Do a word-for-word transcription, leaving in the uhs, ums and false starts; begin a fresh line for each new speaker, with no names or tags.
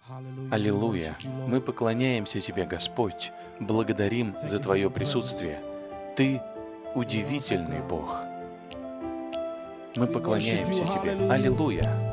Аллилуйя! Мы поклоняемся Тебе, Господь, благодарим за Твое присутствие. Ты удивительный Бог. Мы поклоняемся Тебе. Аллилуйя!